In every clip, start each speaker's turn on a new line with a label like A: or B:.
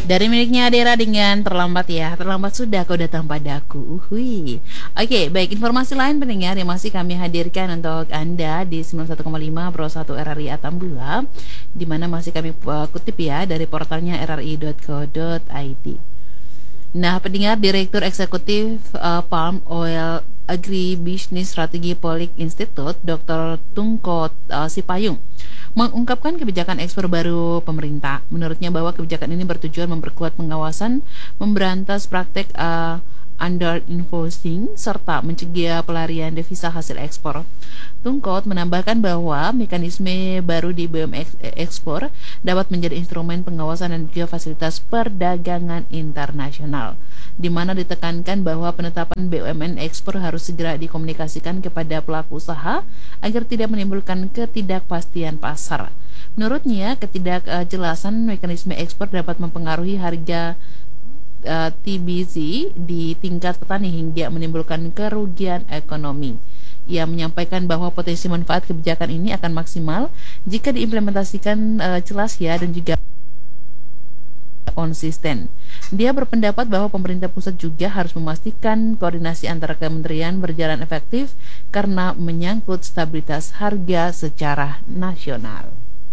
A: Dari miliknya Adera dengan terlambat ya. Terlambat sudah kau datang padaku. Uhui. Oke, baik, informasi lain pendengar yang masih kami hadirkan untuk Anda di 91,5 Pro 1 RRI Atambua, di mana masih kami kutip ya dari portalnya rri.co.id. Nah, pendengar, Direktur Eksekutif Palm Oil Agribusiness Strategi Politik Institute, Dr. Tungkot Sipayung, mengungkapkan kebijakan ekspor baru pemerintah. Menurutnya bahwa kebijakan ini bertujuan memperkuat pengawasan, memberantas praktek under invoicing, serta mencegah pelarian devisa hasil ekspor. Tungkot menambahkan bahwa mekanisme baru di BUMN ekspor dapat menjadi instrumen pengawasan dan juga fasilitas perdagangan internasional, di mana ditekankan bahwa penetapan BUMN ekspor harus segera dikomunikasikan kepada pelaku usaha agar tidak menimbulkan ketidakpastian pasar. Menurutnya, ketidakjelasan mekanisme ekspor dapat mempengaruhi harga TBZ di tingkat petani hingga menimbulkan kerugian ekonomi. Ia menyampaikan bahwa potensi manfaat kebijakan ini akan maksimal jika diimplementasikan jelas ya dan juga konsisten. Dia berpendapat bahwa pemerintah pusat juga harus memastikan koordinasi antara kementerian berjalan efektif karena menyangkut stabilitas harga secara nasional.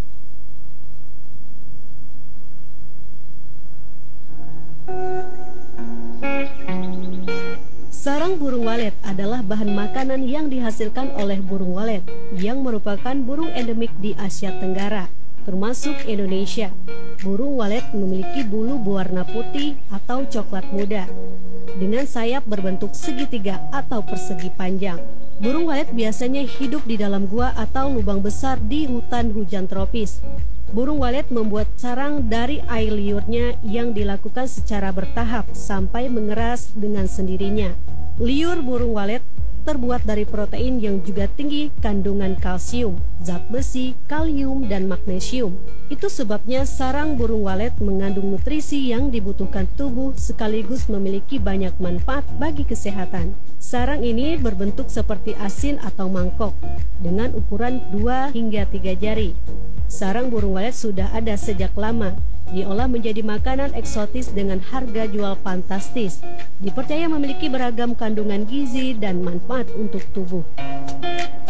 B: Sarang burung walet adalah bahan makanan yang dihasilkan oleh burung walet yang merupakan burung endemik di Asia Tenggara, termasuk Indonesia. Burung walet memiliki bulu berwarna putih atau coklat muda dengan sayap berbentuk segitiga atau persegi panjang. Burung walet biasanya hidup di dalam gua atau lubang besar di hutan hujan tropis. Burung walet membuat sarang dari air liurnya yang dilakukan secara bertahap sampai mengeras dengan sendirinya. Liur burung walet terbuat dari protein yang juga tinggi kandungan kalsium, zat besi, kalium, dan magnesium. Itu sebabnya sarang burung walet mengandung nutrisi yang dibutuhkan tubuh sekaligus memiliki banyak manfaat bagi kesehatan. Sarang ini berbentuk seperti asin atau mangkok dengan ukuran 2 hingga 3 jari. Sarang burung walet sudah ada sejak lama, diolah menjadi makanan eksotis dengan harga jual fantastis. Dipercaya memiliki beragam kandungan gizi dan manfaat untuk tubuh.